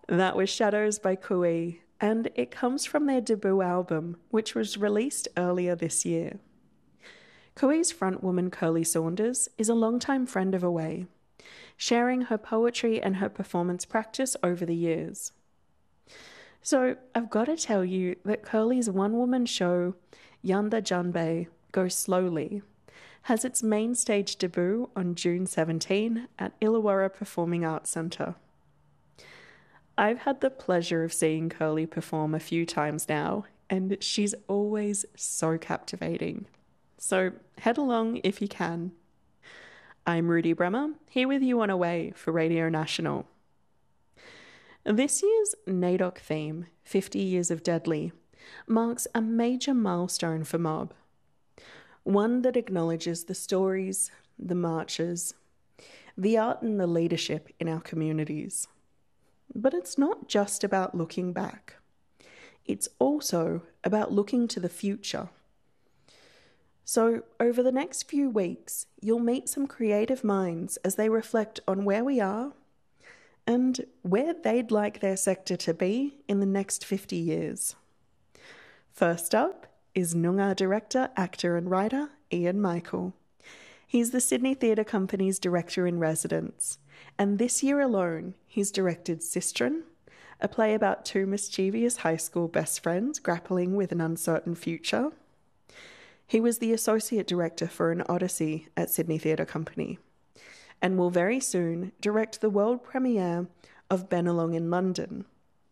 That was Shadows by Kui, and it comes from their debut album, which was released earlier this year. Kui's frontwoman Curly Saunders is a longtime friend of Away, sharing her poetry and her performance practice over the years. So I've got to tell you that Curly's one-woman show, Yanda Janbei, Go Slowly, has its main stage debut on June 17 at Illawarra Performing Arts Centre. I've had the pleasure of seeing Curly perform a few times now, and she's always so captivating. So head along if you can. I'm Rudy Bremer, here with you on Away for Radio National. This year's NAIDOC theme, 50 Years of Deadly, marks a major milestone for Mob. One that acknowledges the stories, the marches, the art and the leadership in our communities. But it's not just about looking back. It's also about looking to the future. So, over the next few weeks, you'll meet some creative minds as they reflect on where we are and where they'd like their sector to be in the next 50 years. First up is Noongar director, actor and writer Ian Michael. He's the Sydney Theatre Company's director-in-residence, and this year alone he's directed Sistren, a play about two mischievous high school best friends grappling with an uncertain future. He was the associate director for An Odyssey at Sydney Theatre Company, and will very soon direct the world premiere of Bennelong in London.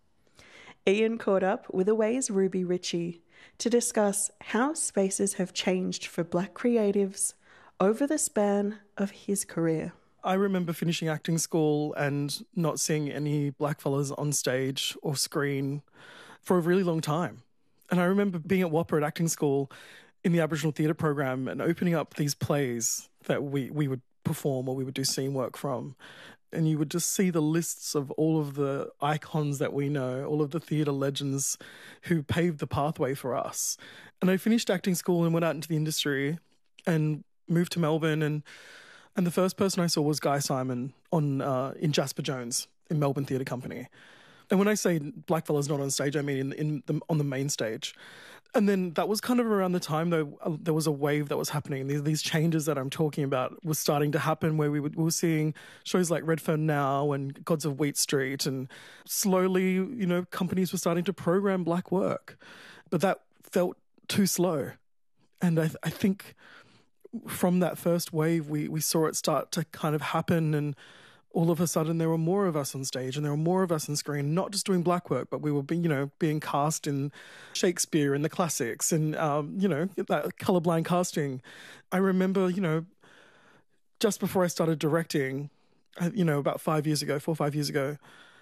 Ian caught up with Away's Ruby Ritchie to discuss how spaces have changed for Black creatives over the span of his career. I remember finishing acting school and not seeing any blackfellas on stage or screen for a really long time. And I remember being at Whopper at acting school in the Aboriginal theatre program and opening up these plays that we would perform or we would do scene work from. And you would just see the lists of all of the icons that we know, all of the theatre legends who paved the pathway for us. And I finished acting school and went out into the industry and moved to Melbourne. And the first person I saw was Guy Simon in Jasper Jones in Melbourne Theatre Company. And when I say blackfellas not on stage, I mean on the main stage. And then that was kind of around the time, though, there was a wave that was happening. These changes that I'm talking about was starting to happen where we were seeing shows like Redfern Now and Gods of Wheat Street. And slowly, companies were starting to program black work. But that felt too slow. And I think from that first wave, we saw it start to kind of happen, and all of a sudden there were more of us on stage and there were more of us on screen, not just doing black work, but we were being cast in Shakespeare and the classics and, that colourblind casting. I remember, just before I started directing, about 4 or 5 years ago,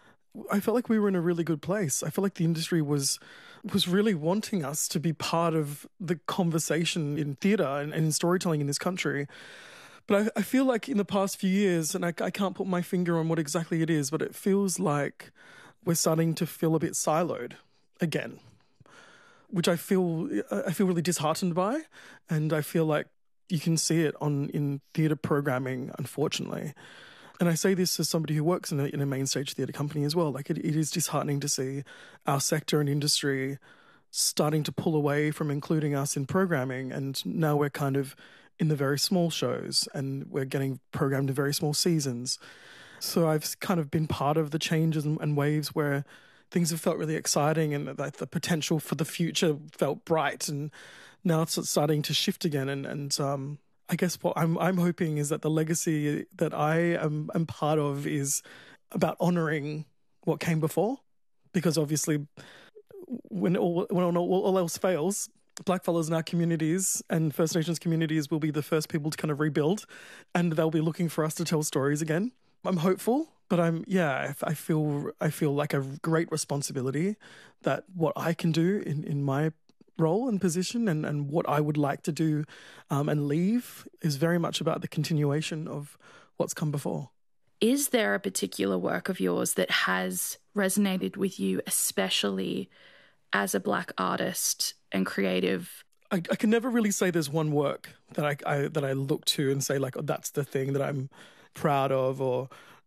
I felt like we were in a really good place. I felt like the industry was really wanting us to be part of the conversation in theatre and in storytelling in this country. But I feel like in the past few years, and I can't put my finger on what exactly it is, but it feels like we're starting to feel a bit siloed again, which I feel really disheartened by. And I feel like you can see it in theatre programming, unfortunately. And I say this as somebody who works in a main stage theatre company as well. Like it is disheartening to see our sector and industry starting to pull away from including us in programming. And now we're kind of in the very small shows and we're getting programmed in very small seasons. So I've kind of been part of the changes and waves where things have felt really exciting and that the potential for the future felt bright. And now it's starting to shift again. And I guess what I'm hoping is that the legacy that I am part of is about honouring what came before, because obviously when all else fails, blackfellas in our communities and First Nations communities will be the first people to kind of rebuild, and they'll be looking for us to tell stories again. I'm hopeful, but I feel like a great responsibility that what I can do in my role and position and what I would like to do and leave is very much about the continuation of what's come before. Is there a particular work of yours that has resonated with you, especially as a Black artist and creative? I can never really say there's one work that I look to and say like, oh, that's the thing that I'm proud of, or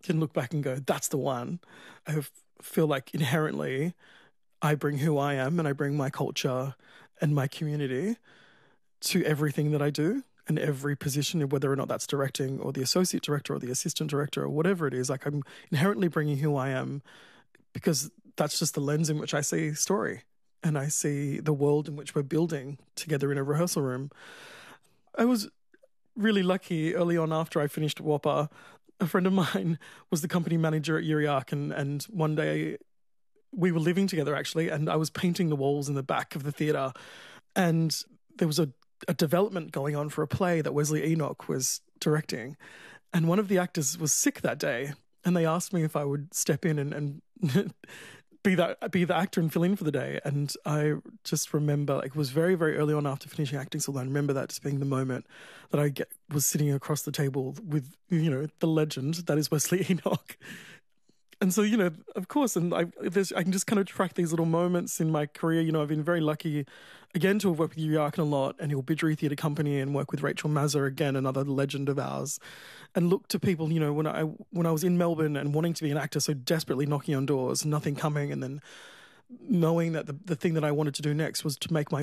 can look back and go, that's the one. I feel like inherently I bring who I am and I bring my culture and my community to everything that I do and every position, whether or not that's directing or the associate director or the assistant director or whatever it is. Like, I'm inherently bringing who I am because that's just the lens in which I see story and I see the world in which we're building together in a rehearsal room. I was really lucky early on after I finished WAAPA. A friend of mine was the company manager at Yuriark, and one day we were living together, actually, and I was painting the walls in the back of the theatre, and there was a development going on for a play that Wesley Enoch was directing, and one of the actors was sick that day, and they asked me if I would step in and be the actor and fill in for the day. And I just remember, like, it was very, very early on after finishing acting school. I remember that just being the moment that I was sitting across the table with, the legend that is Wesley Enoch. And so, of course, and I can just kind of track these little moments in my career. I've been very lucky, again, to have worked with Yuriark a lot and Ilbidri Theatre Company, and work with Rachel Mazza, again, another legend of ours, and look to people, when I was in Melbourne and wanting to be an actor, so desperately knocking on doors, nothing coming, and then knowing that the thing that I wanted to do next was to make my